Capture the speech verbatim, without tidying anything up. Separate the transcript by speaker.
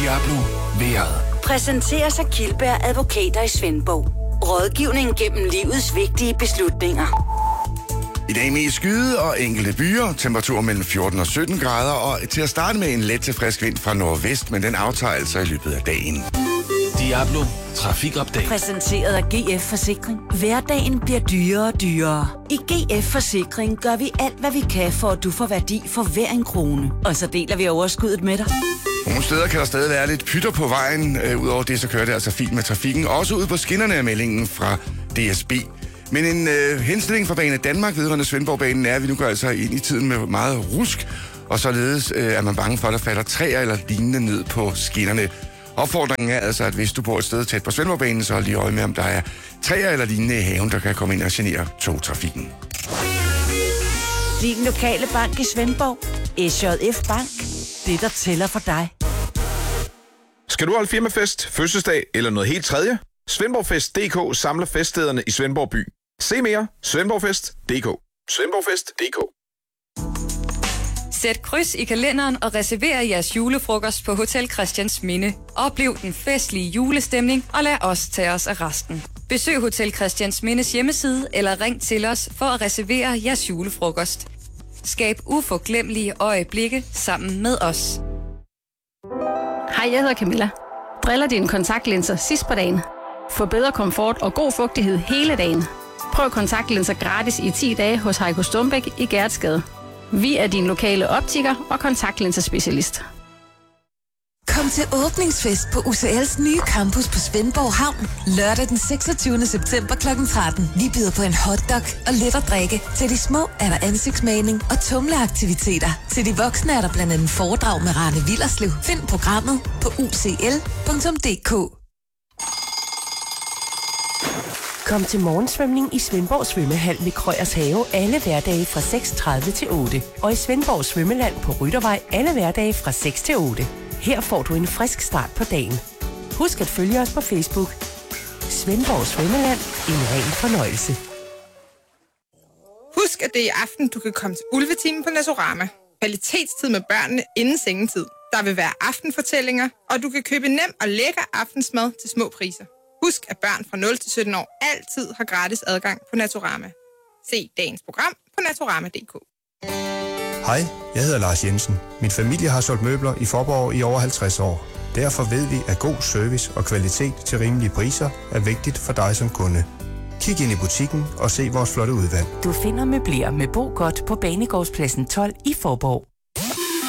Speaker 1: Diablo Vejret.
Speaker 2: Præsenteres af Kildberg Advokater i Svendborg. Rådgivning gennem livets vigtige beslutninger.
Speaker 3: I dag med skyde og enkelte byer, temperatur mellem fjorten og sytten grader, og til at starte med en let til frisk vind fra nordvest, men den aftager altså i løbet af dagen.
Speaker 1: Diablo Trafikupdate.
Speaker 2: Præsenteret af G F Forsikring. Hverdagen bliver dyrere og dyrere. I G F Forsikring gør vi alt, hvad vi kan, for at du får værdi for hver en krone. Og så deler vi overskuddet med dig.
Speaker 3: Nogle steder kan der stadig være lidt pytter på vejen. Øh, Udover det, så kører det altså fint med trafikken. Også ude på skinnerne af meldingen fra D S B. Men en øh, henstilling fra Bane Danmark vedrørende Svendborgbanen er, at vi nu går altså ind i tiden med meget rusk. Og således øh, er man bange for, at der falder træer eller lignende ned på skinnerne. Opfordringen er altså, at hvis du bor et sted tæt på Svendborgbanen, så hold lige øje med, om der er træer eller lignende i haven, der kan komme ind og genere togtrafikken.
Speaker 2: Din lokale bank i Svendborg. S J F Bank. Det, der tæller for dig.
Speaker 4: Skal du holde firmafest, fødselsdag eller noget helt tredje? Svendborgfest punktum d k samler feststederne i Svendborg by. Se mere svendborgfest punktum d k. Svendborgfest punktum d k.
Speaker 5: Sæt kryds i kalenderen og reserver jeres julefrokost på Hotel Christiansminde. Oplev den festlige julestemning og lad os tage os af resten. Besøg Hotel Christiansmindes hjemmeside eller ring til os for at reservere jeres julefrokost. Skab uforglemmelige øjeblikke sammen med os.
Speaker 6: Hej, jeg hedder Camilla. Driller dine kontaktlinser sidst på dagen. Få bedre komfort og god fugtighed hele dagen. Prøv kontaktlinser gratis i ti dage hos Heiko Stumbæk i Gertsgade. Vi er din lokale optiker og kontaktlinserspecialist.
Speaker 7: Kom til åbningsfest på U C L's nye campus på Svendborg Havn. Lørdag den seksogtyvende september klokken tretten. Vi byder på en hotdog og lidt at drikke. Til de små er der ansigtsmaling og tumleaktiviteter. Til de voksne er der blandt andet foredrag med Rane Willerslev. Find programmet på u c l punktum d k.
Speaker 8: Kom til morgensvømning i Svendborg Svømmehal ved Krøyers Have alle hverdage fra seks tredive til otte. Og i Svendborg Svømmeland på Ryttervej alle hverdage fra seks til otte. Her får du en frisk start på dagen. Husk at følge os på Facebook. Svendborg Svømmeland. En ren fornøjelse.
Speaker 9: Husk, at det er i aften, du kan komme til Ulvetimen på Nasorama. Kvalitetstid med børnene inden sengetid. Der vil være aftenfortællinger, og du kan købe nem og lækker aftensmad til små priser. Husk, at børn fra nul til sytten år altid har gratis adgang på Natorama. Se dagens program på natorama punktum d k.
Speaker 10: Hej, jeg hedder Lars Jensen. Min familie har solgt møbler i Faaborg i over halvtreds år. Derfor ved vi, at god service og kvalitet til rimelige priser er vigtigt for dig som kunde. Kig ind i butikken og se vores flotte udvalg.
Speaker 8: Du finder møbler med Bo Godt på Banegårdspladsen tolv i Faaborg.